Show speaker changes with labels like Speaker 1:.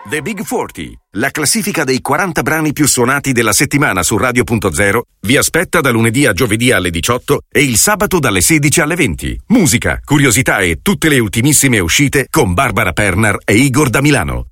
Speaker 1: The Big 40, la classifica dei 40 brani più suonati della settimana su Radio.0, vi aspetta da lunedì a giovedì alle 18 e il sabato dalle 16 alle 20. Musica, curiosità e tutte le ultimissime uscite con Barbara Pernar e Igor da Milano.